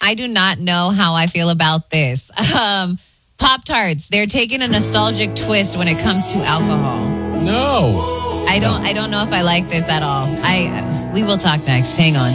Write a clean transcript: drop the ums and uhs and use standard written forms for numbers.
I do not know how I feel about this. Pop-Tarts, they're taking a nostalgic twist when it comes to alcohol. No. I don't know if I like this at all. We will talk next. Hang on.